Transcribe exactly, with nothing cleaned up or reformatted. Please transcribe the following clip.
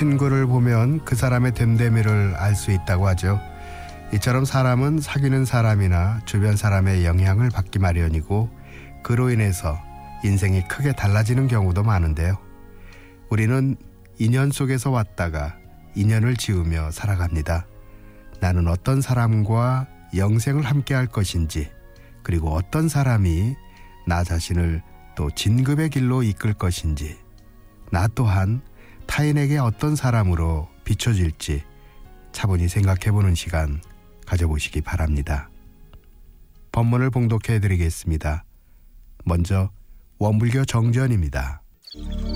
친구를 보면 그 사람의 됨됨이를 알 수 있다고 하죠. 이처럼 사람은 사귀는 사람이나 주변 사람의 영향을 받기 마련이고 그로 인해서 인생이 크게 달라지는 경우도 많은데요. 우리는 인연 속에서 왔다가 인연을 지으며 살아갑니다. 나는 어떤 사람과 영생을 함께 할 것인지, 그리고 어떤 사람이 나 자신을 또 진급의 길로 이끌 것인지, 나 또한 타인에게 어떤 사람으로 비춰질지 차분히 생각해보는 시간 가져보시기 바랍니다. 법문을 봉독해 드리겠습니다. 먼저 원불교 정전입니다.